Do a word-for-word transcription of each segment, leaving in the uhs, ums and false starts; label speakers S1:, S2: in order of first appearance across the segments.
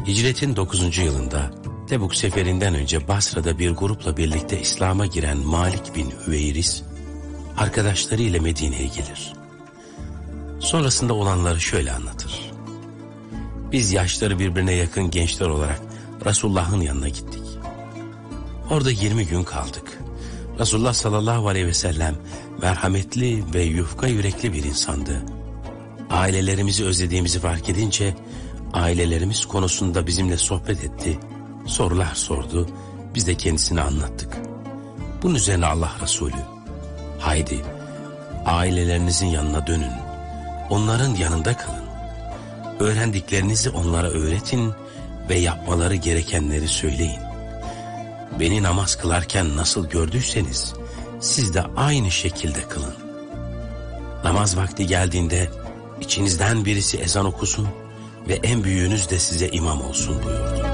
S1: Hicretin dokuzuncu yılında Tebuk seferinden önce Basra'da bir grupla birlikte İslam'a giren Malik bin Hüveyris, arkadaşları ile Medine'ye gelir. Sonrasında olanları şöyle anlatır. Biz yaşları birbirine yakın gençler olarak Resulullah'ın yanına gittik. Orada yirmi gün kaldık. Resulullah sallallahu aleyhi ve sellem merhametli ve yufka yürekli bir insandı. Ailelerimizi özlediğimizi fark edince ailelerimiz konusunda bizimle sohbet etti, sorular sordu, biz de kendisine anlattık. Bunun üzerine Allah Resulü, haydi ailelerinizin yanına dönün, onların yanında kalın, öğrendiklerinizi onlara öğretin ve yapmaları gerekenleri söyleyin. Beni namaz kılarken nasıl gördüyseniz siz de aynı şekilde kılın. Namaz vakti geldiğinde içinizden birisi ezan okusun ve en büyüğünüz de size imam olsun buyurdu.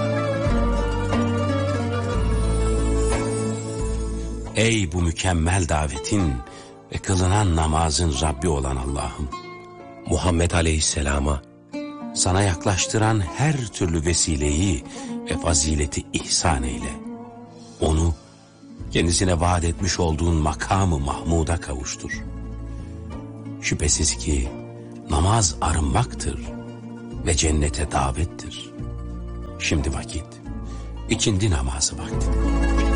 S1: Ey bu mükemmel davetin ve kılınan namazın Rabbi olan Allah'ım! Muhammed Aleyhisselam'a sana yaklaştıran her türlü vesileyi ve fazileti ihsan eyle. Onu kendisine vaat etmiş olduğun makamı Mahmud'a kavuştur. Şüphesiz ki namaz arınmaktır ve cennete davettir. Şimdi vakit, ikindi namazı vaktidir.